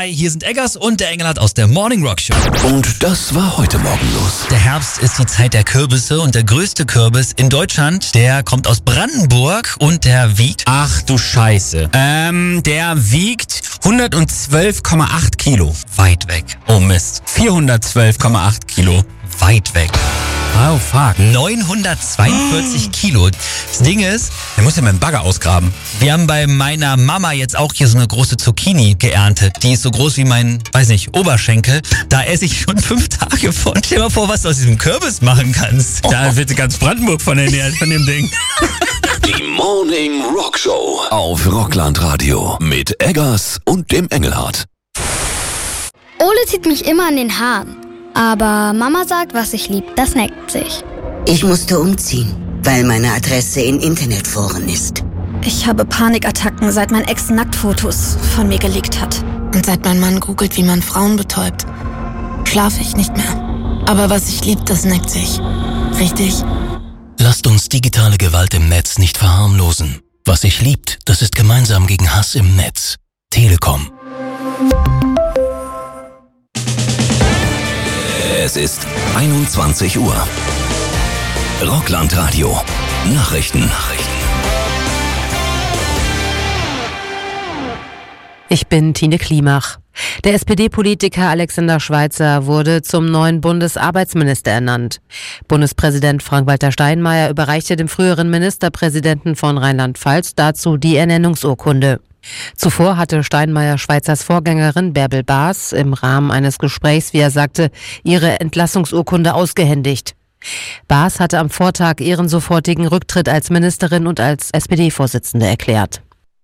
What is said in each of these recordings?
Hi, hier sind Eggers und der Engelhardt aus der Morning Rock Show. Und das war heute Morgen los. Der Herbst ist die Zeit der Kürbisse und der größte Kürbis in Deutschland, der kommt aus Brandenburg und der wiegt... Ach du Scheiße. Der wiegt 112,8 Kilo. Weit weg. Oh Mist. 412,8 Kilo. Weit weg. Oh fuck. 942 Kilo. Das Ding ist, Der muss ja mit dem Bagger ausgraben. wir haben bei meiner Mama jetzt auch hier so eine große Zucchini geerntet. Die ist so groß wie mein, Oberschenkel. Da esse ich schon 5 Tage von. Stell dir mal vor, was du aus diesem Kürbis machen kannst. Da wird ganz Brandenburg von ernährt, von dem Ding. Die Morning Rock Show auf Rockland Radio mit Eggers und dem Engelhardt. Ole zieht mich immer an den Haaren. Aber Mama sagt, was ich lieb, das neckt sich. Ich musste umziehen, weil meine Adresse in Internetforen ist. Ich habe Panikattacken, seit mein Ex Nacktfotos von mir geleakt hat. Und seit mein Mann googelt, wie man Frauen betäubt, schlafe ich nicht mehr. Aber was ich lieb, das neckt sich. Richtig? Lasst uns digitale Gewalt im Netz nicht verharmlosen. Was sich liebt, das ist gemeinsam gegen Hass im Netz. Telekom. Es ist 21 Uhr. Rockland Radio. Nachrichten. Ich bin Tine Klimach. Der SPD-Politiker Alexander Schweitzer wurde zum neuen Bundesarbeitsminister ernannt. Bundespräsident Frank-Walter Steinmeier überreichte dem früheren Ministerpräsidenten von Rheinland-Pfalz dazu die Ernennungsurkunde. Zuvor hatte Steinmeier Schweizers Vorgängerin Bärbel Baas im Rahmen eines Gesprächs, wie er sagte, ihre Entlassungsurkunde ausgehändigt. Baas hatte am Vortag ihren sofortigen Rücktritt als Ministerin und als SPD-Vorsitzende erklärt.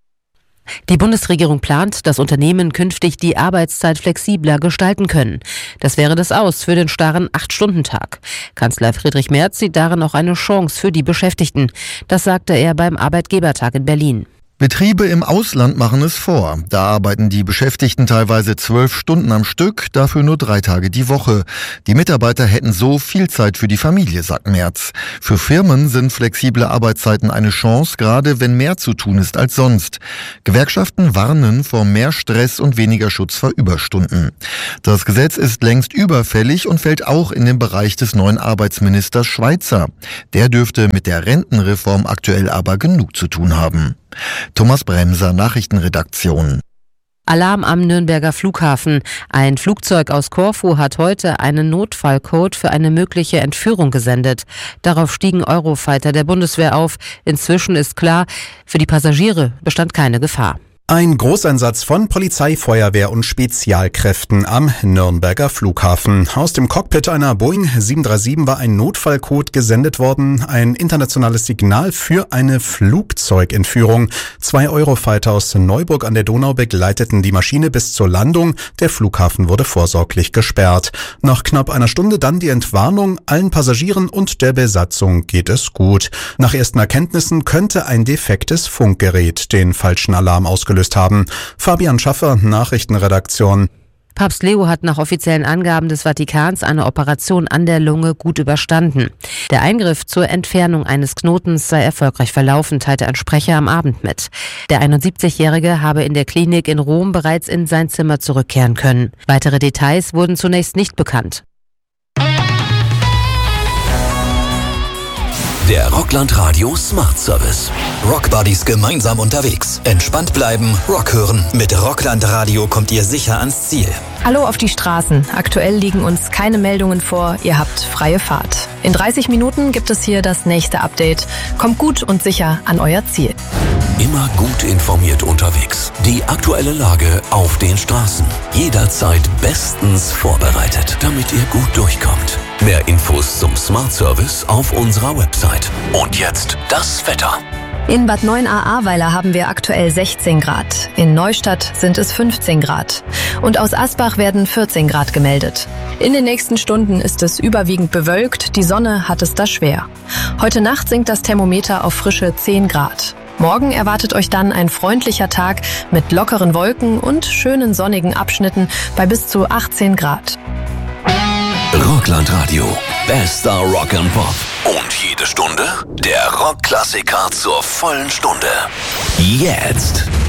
Die Bundesregierung plant, dass Unternehmen künftig die Arbeitszeit flexibler gestalten können. Das wäre das Aus für den starren 8-Stunden-Tag. Kanzler Friedrich Merz sieht darin auch eine Chance für die Beschäftigten. Das sagte er beim Arbeitgebertag in Berlin. Betriebe im Ausland machen es vor. Da arbeiten die Beschäftigten teilweise 12 Stunden am Stück, dafür nur 3 Tage die Woche. Die Mitarbeiter hätten so viel Zeit für die Familie, sagt Merz. Für Firmen sind flexible Arbeitszeiten eine Chance, gerade wenn mehr zu tun ist als sonst. Gewerkschaften warnen vor mehr Stress und weniger Schutz vor Überstunden. Das Gesetz ist längst überfällig und fällt auch in den Bereich des neuen Arbeitsministers Schweitzer. Der dürfte mit der Rentenreform aktuell aber genug zu tun haben. Thomas Bremser, Nachrichtenredaktion. Alarm am Nürnberger Flughafen. Ein Flugzeug aus Korfu hat heute einen Notfallcode für eine mögliche Entführung gesendet. Darauf stiegen Eurofighter der Bundeswehr auf. Inzwischen ist klar, für die Passagiere bestand keine Gefahr. Ein Großeinsatz von Polizei, Feuerwehr und Spezialkräften am Nürnberger Flughafen. Aus dem Cockpit einer Boeing 737 war ein Notfallcode gesendet worden, ein internationales Signal für eine Flugzeugentführung. 2 Eurofighter aus Neuburg an der Donau begleiteten die Maschine bis zur Landung. Der Flughafen wurde vorsorglich gesperrt. Nach knapp einer Stunde dann die Entwarnung. Allen Passagieren und der Besatzung geht es gut. Nach ersten Erkenntnissen könnte ein defektes Funkgerät den falschen Alarm ausgelöst haben. Fabian Schaffer, Nachrichtenredaktion. Papst Leo hat nach offiziellen Angaben des Vatikans eine Operation an der Lunge gut überstanden. Der Eingriff zur Entfernung eines Knotens sei erfolgreich verlaufen, teilte ein Sprecher am Abend mit. Der 71-Jährige habe in der Klinik in Rom bereits in sein Zimmer zurückkehren können. Weitere Details wurden zunächst nicht bekannt. Der Rockland Radio Smart Service. Rockbuddies gemeinsam unterwegs. Entspannt bleiben, Rock hören. Mit Rockland Radio kommt ihr sicher ans Ziel. Hallo auf die Straßen. Aktuell liegen uns keine Meldungen vor. Ihr habt freie Fahrt. In 30 Minuten gibt es hier das nächste Update. Kommt gut und sicher an euer Ziel. Immer gut informiert unterwegs. Die aktuelle Lage auf den Straßen. Jederzeit bestens vorbereitet, damit ihr gut durchkommt. Mehr Infos zum Smart Service auf unserer Website. Und jetzt das Wetter. In Bad 9a-Ahrweiler haben wir aktuell 16 Grad. In Neustadt sind es 15 Grad. Und aus Asbach werden 14 Grad gemeldet. In den nächsten Stunden ist es überwiegend bewölkt. Die Sonne hat es da schwer. Heute Nacht sinkt das Thermometer auf frische 10 Grad. Morgen erwartet euch dann ein freundlicher Tag mit lockeren Wolken und schönen sonnigen Abschnitten bei bis zu 18 Grad. Rockland Radio. Bester Rock and Pop. Und jede Stunde der Rockklassiker zur vollen Stunde. Jetzt.